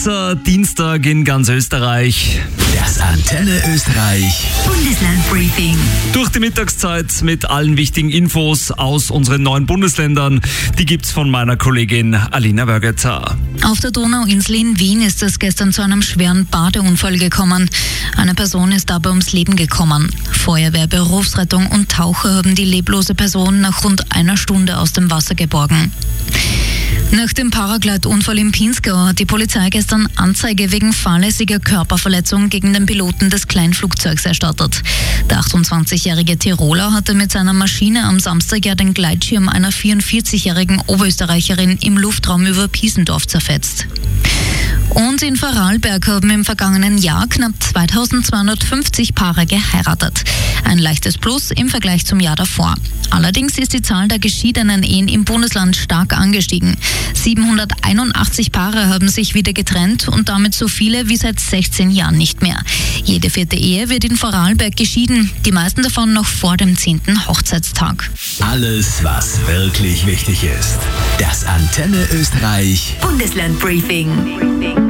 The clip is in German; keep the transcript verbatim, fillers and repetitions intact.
heißer Dienstag in ganz Österreich. Das Antenne Österreich Bundesland Briefing. Durch die Mittagszeit mit allen wichtigen Infos aus unseren neuen Bundesländern. Die gibt's von meiner Kollegin Alina Wörgetzer. Auf der Donauinsel in Wien ist es gestern zu einem schweren Badeunfall gekommen. Eine Person ist dabei ums Leben gekommen. Feuerwehr, Berufsrettung und Taucher haben die leblose Person nach rund einer Stunde aus dem Wasser geborgen. Nach dem Paraglide-Unfall im Pinzgau hat die Polizei gestern Anzeige wegen fahrlässiger Körperverletzung gegen den Piloten des Kleinflugzeugs erstattet. Der achtundzwanzigjährige Tiroler hatte mit seiner Maschine am Samstag ja den Gleitschirm einer vierundvierzigjährigen Oberösterreicherin im Luftraum über Piesendorf zerfetzt. Und in Vorarlberg haben im vergangenen Jahr knapp zweitausendzweihundertfünfzig Paare geheiratet. Ein leichtes Plus im Vergleich zum Jahr davor. Allerdings ist die Zahl der geschiedenen Ehen im Bundesland stark angestiegen. siebenhunderteinundachtzig Paare haben sich wieder getrennt und damit so viele wie seit sechzehn Jahren nicht mehr. Jede vierte Ehe wird in Vorarlberg geschieden, die meisten davon noch vor dem zehnten Hochzeitstag. Alles, was wirklich wichtig ist. Das Antenne Österreich Bundesland Briefing.